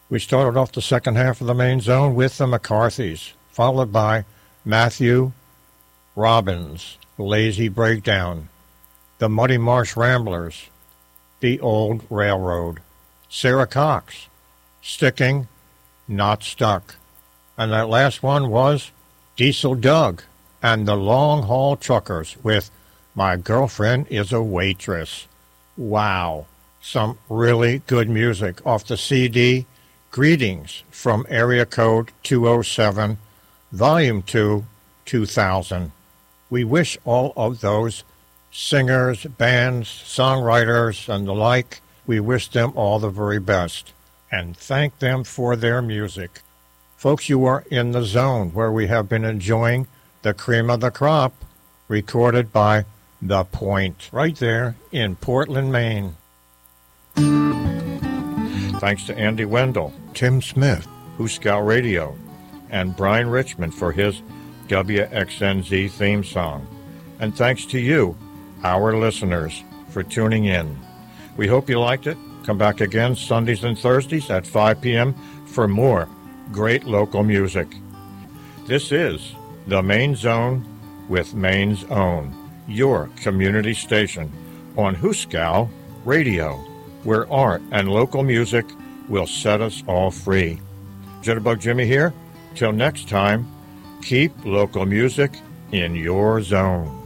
We started off the second half of the main zone with the McCarthys, followed by Matthew Robbins, Lazy Breakdown, the Muddy Marsh Ramblers, The Old Railroad, Sarah Cox, Sticking, Not Stuck. And that last one was Diesel Doug and the Long Haul Truckers with My Girlfriend is a Waitress. Wow, some really good music off the CD Greetings from Area Code 207, Volume 2, 2000. We wish all of those singers, bands, songwriters, and the like, we wish them all the very best and thank them for their music. Folks, you are in the zone where we have been enjoying the cream of the crop, recorded by The Point, right there in Portland, Maine. Thanks to Andy Wendell, Tim Smith, Hooskow Radio, and Brian Richmond for his WXNZ theme song. And thanks to you, our listeners, for tuning in. We hope you liked it. Come back again Sundays and Thursdays at 5 p.m. for more great local music. This is The Main Zone with Maine's Own, your community station on Hooskow Radio, where art and local music will set us all free. Jitterbug Jimmy here. Till next time, keep local music in your zone.